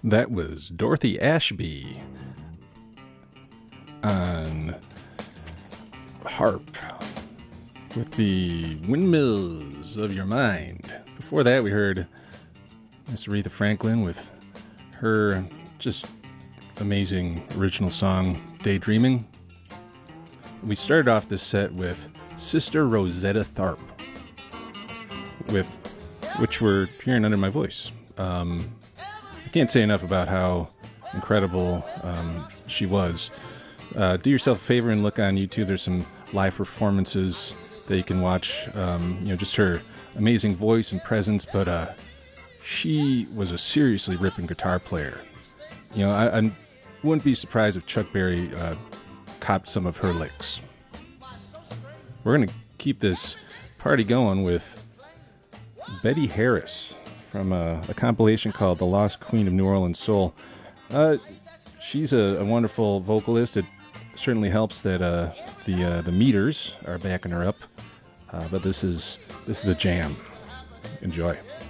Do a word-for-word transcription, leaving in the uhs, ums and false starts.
That was Dorothy Ashby on harp with the Windmills of Your Mind. Before that, we heard Miss Aretha Franklin with her just amazing original song, Daydreaming. We started off this set with Sister Rosetta Tharpe, with which we're hearing under my voice. Um, I can't say enough about how incredible um, she was. Uh, do yourself a favor and look on YouTube. There's some live performances that you can watch. Um, you know, just her amazing voice and presence, but uh, she was a seriously ripping guitar player. You know, I, I wouldn't be surprised if Chuck Berry uh, copped some of her licks. We're going to keep this party going with Betty Harris from a, a compilation called The Lost Queen of New Orleans Soul. Uh, she's a, a wonderful vocalist. It certainly helps that uh, the uh, the meters are backing her up. Uh, but this is this is a jam. Enjoy.